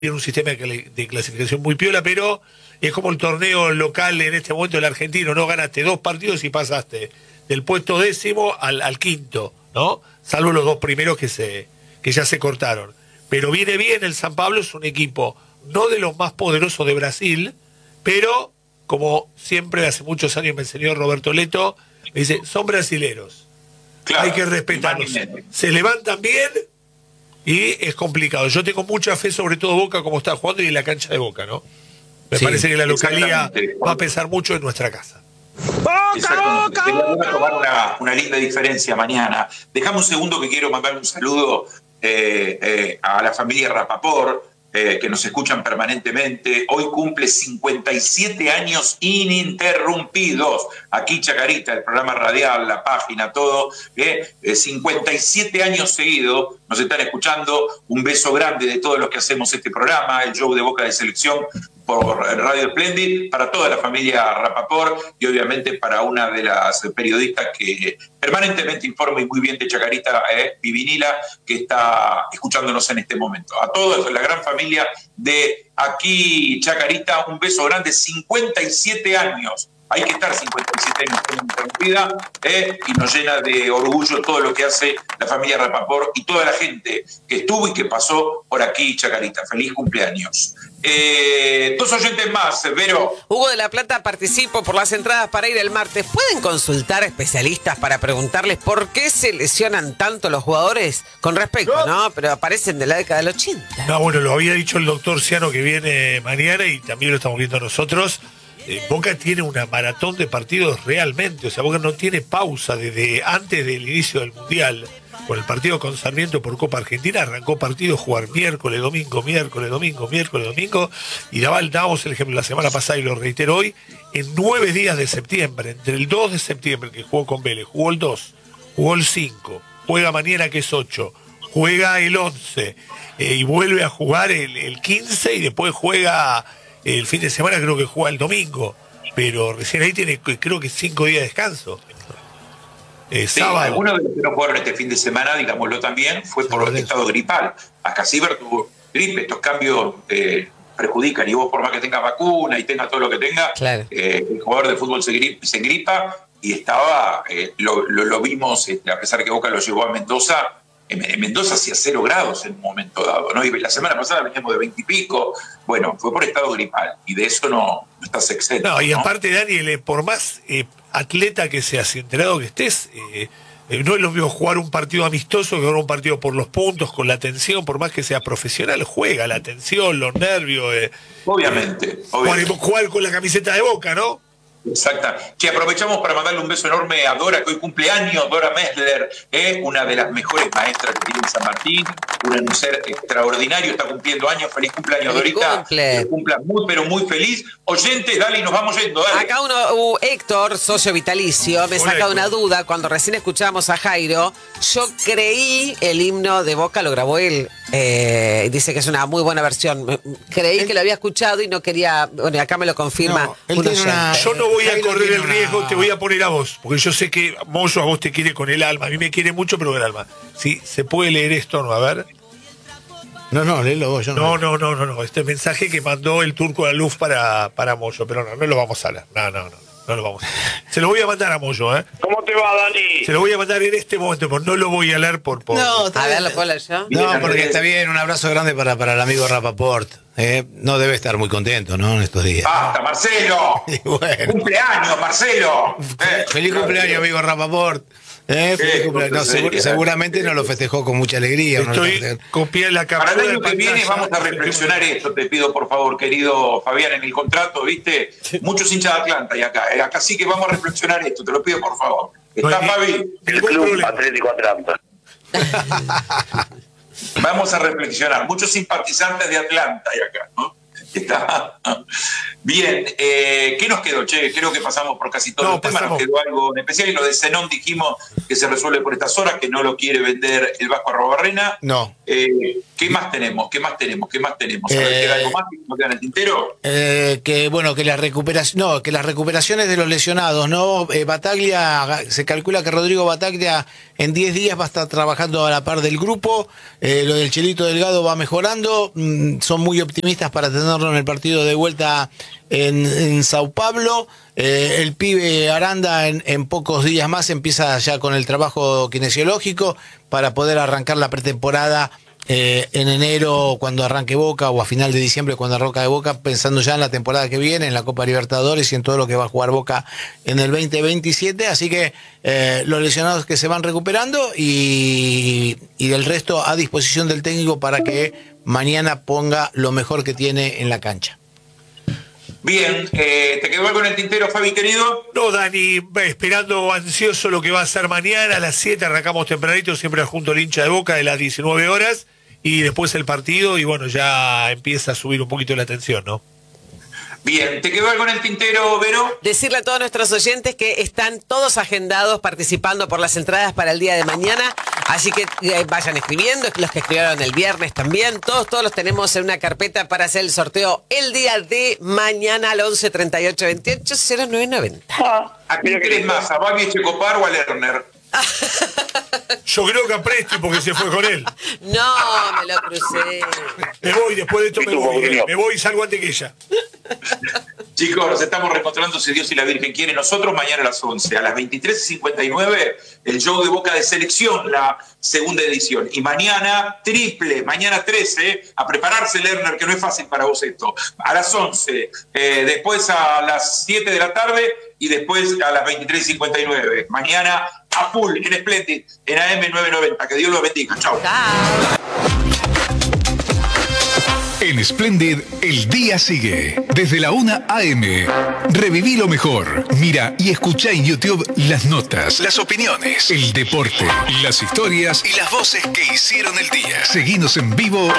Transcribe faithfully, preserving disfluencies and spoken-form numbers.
tiene un sistema de clasificación muy piola, pero es como el torneo local en este momento del argentino, ¿no? Ganaste dos partidos y pasaste del puesto décimo al, al quinto, ¿no? Salvo los dos primeros que se que ya se cortaron. Pero viene bien, el San Pablo es un equipo no de los más poderosos de Brasil, pero como siempre hace muchos años me enseñó Roberto Leto, me dice, son brasileros, claro, hay que respetarlos, se levantan bien y es complicado. Yo tengo mucha fe, sobre todo Boca, como está jugando y en la cancha de Boca, ¿no? Me sí, parece que la localía va a pesar mucho en nuestra casa. ¡Boca, Boca, Boca! A tomar una, una linda diferencia mañana. Dejame un segundo que quiero mandarle un saludo eh, eh, a la familia Rapaport, eh, que nos escuchan permanentemente. Hoy cumple cincuenta y siete años ininterrumpidos. Aquí Chacarita, el programa radial, la página, todo. Eh, eh, cincuenta y siete años seguidos nos están escuchando. Un beso grande de todos los que hacemos este programa, el show de Boca de Selección, por Radio Splendid, para toda la familia Rapaport y obviamente para una de las periodistas que permanentemente informa y muy bien de Chacarita, eh, Vivinila, que está escuchándonos en este momento. A todos, la gran familia de aquí Chacarita, un beso grande, cincuenta y siete años. Hay que estar cincuenta y siete años interrumpida, eh, y nos llena de orgullo todo lo que hace la familia Rapaport y toda la gente que estuvo y que pasó por aquí, Chacarita. Feliz cumpleaños. Eh, dos oyentes más, Vero. Hugo de la Plata, participo por las entradas para ir el martes. ¿Pueden consultar especialistas para preguntarles por qué se lesionan tanto los jugadores? Con respecto, ¿no? ¿no? Pero aparecen de la década del ochenta. No, bueno, lo había dicho el doctor Ciano que viene mañana y también lo estamos viendo nosotros. Eh, Boca tiene una maratón de partidos realmente, o sea, Boca no tiene pausa desde antes del inicio del Mundial. Con el partido con Sarmiento por Copa Argentina arrancó partido jugar miércoles, domingo, miércoles, domingo, miércoles, domingo, y daba, dábamos el ejemplo la semana pasada y lo reitero hoy, en nueve días de septiembre, entre el dos de septiembre que jugó con Vélez, jugó el dos, jugó el cinco, juega mañana que es ocho, juega el once, eh, y vuelve a jugar el, el quince y después juega el fin de semana, creo que juega el domingo, pero recién ahí tiene creo que cinco días de descanso. Eh, sí, sábado. Algunos de los que no jugaron este fin de semana, digámoslo también, fue por el estado gripal. Acá Ciber tuvo gripe, estos cambios eh, perjudican, y vos por más que tengas vacuna y tengas todo lo que tenga, claro. eh, el jugador de fútbol se, grip, se gripa y estaba, eh, lo, lo, lo vimos, eh, a pesar que Boca lo llevó a Mendoza, en Mendoza hacía cero grados en un momento dado, ¿no? Y la semana pasada veníamos de veinte y pico. Bueno, fue por estado gripal y de eso no, no estás exento. No, y ¿no? aparte, Daniel, por más eh, atleta que seas, enterado que estés, eh, eh, no es lo mismo jugar un partido amistoso que jugar un partido por los puntos, con la tensión, por más que sea profesional, juega la tensión, los nervios. Eh, obviamente, eh, obviamente. Jugar, jugar con la camiseta de Boca, ¿no? Exacta. Que aprovechamos para mandarle un beso enorme a Dora, que hoy cumpleaños, Dora Messler, ¿eh? Una de las mejores maestras que tiene San Martín, un ser extraordinario, está cumpliendo años. Feliz cumpleaños, Feliz Dorita. Cumple. Que cumpla muy, pero muy feliz. Oyentes, dale, y nos vamos yendo, dale. Acá uno, uh, Héctor, socio vitalicio, me saca una duda. Cuando recién escuchábamos a Jairo, yo creí el himno de Boca, lo grabó él. Eh, dice que es una muy buena versión. Creí él, que lo había escuchado y no quería. Bueno, acá me lo confirma. No, él tiene una, yo no voy a Jairo correr el riesgo, una... te voy a poner a vos, porque yo sé que Moyo a vos te quiere con el alma, a mí me quiere mucho, pero con el alma. Si se puede leer esto, ¿no? A ver. No, no, léelo vos, yo no. No, no, no, no, no. Este mensaje que mandó el Turco de la Luz para, para Moyo, pero no, no lo vamos a leer. No, no, no. No lo vamos a hacer. Se lo voy a mandar a Moyo, ¿eh? ¿Cómo te va, Dani? Se lo voy a mandar en este momento, pero no lo voy a leer por... por... No, a ver, ¿lo puedo leer yo? No, porque está bien, un abrazo grande para, para el amigo Rapaport. Eh, no debe estar muy contento, ¿no? En estos días. ¡Basta, Marcelo! Bueno. ¡Cumpleaños, Marcelo! Eh, Feliz cumpleaños, amigo Rapaport. Eh, eh, no, seguro, seguramente no lo festejó con mucha alegría. Estoy no copiando la captura. Para el año que viene vamos a reflexionar esto, te pido por favor, querido Fabián, en el contrato, ¿viste? Muchos hinchas de Atlanta y acá. Acá sí que vamos a reflexionar esto, te lo pido por favor. ¿Está, no, Fabi? El Club problema. Atlético Atlanta. Vamos a reflexionar. Muchos simpatizantes de Atlanta y acá, ¿no? Está bien. Eh, ¿Qué nos quedó, che? Creo que pasamos por casi todos No, los temas. pasamos. Nos quedó algo en especial. Y lo de Zenón dijimos que se resuelve por estas horas, que no lo quiere vender el Vasco Arrobarrena. No. Eh, ¿Qué más tenemos? ¿Qué más tenemos? ¿Qué más tenemos? A ver, Eh, ¿queda algo más que nos queda en el tintero? Eh, que bueno, que las recuperaciones, no, que las recuperaciones de los lesionados, ¿no? Eh, Bataglia, se calcula que Rodrigo Bataglia en diez días va a estar trabajando a la par del grupo. Eh, lo del Chelito Delgado va mejorando. Mm, son muy optimistas para tenerlo en el partido de vuelta en, en Sao Paulo. Eh, el pibe Aranda en, en pocos días más empieza ya con el trabajo kinesiológico para poder arrancar la pretemporada Eh, en enero cuando arranque Boca o a final de diciembre cuando arranca de Boca, pensando ya en la temporada que viene, en la Copa Libertadores y en todo lo que va a jugar Boca en el veinte veintisiete. Así que eh, los lesionados que se van recuperando y, y del resto a disposición del técnico para que mañana ponga lo mejor que tiene en la cancha. Bien, eh, ¿te quedó algo en el tintero, Fabi, querido? No, Dani, esperando ansioso lo que va a ser mañana a las siete, arrancamos tempranito, siempre junto al hincha de Boca de las diecinueve horas, y después el partido, y bueno, ya empieza a subir un poquito la tensión, ¿no? Bien, ¿te quedó algo en el tintero, Vero? Decirle a todos nuestros oyentes que están todos agendados participando por las entradas para el día de mañana, así que eh, vayan escribiendo, los que escribieron el viernes también, todos, todos los tenemos en una carpeta para hacer el sorteo el día de mañana al once treinta y ocho veintiocho cero nueve noventa. Ah, ¿A quién mira querés que- más? ¿A Babi Echecopar o a Lerner? Yo creo que a Presti porque se fue con él. No, me lo crucé. Me voy, después de esto ¿Y me tú, voy, Mauricio? eh, me voy y salgo antes que ella. Chicos, nos estamos reencontrando si Dios y la Virgen quieren. Nosotros mañana a las once, a las veintitrés y cincuenta y nueve, el show de Boca de Selección, la segunda edición. Y mañana, triple, mañana trece, a prepararse, Lerner, que no es fácil para vos esto. A las once, eh, después a las siete de la tarde y después a las veintitrés y cincuenta y nueve. Mañana a full, en Splendid, en A M novecientos noventa. Que Dios los bendiga. Chau. Chao. En Splendid, el día sigue. Desde la una a eme. Reviví lo mejor. Mira y escucha en YouTube las notas, las opiniones, el deporte, las historias y las voces que hicieron el día. Seguinos en vivo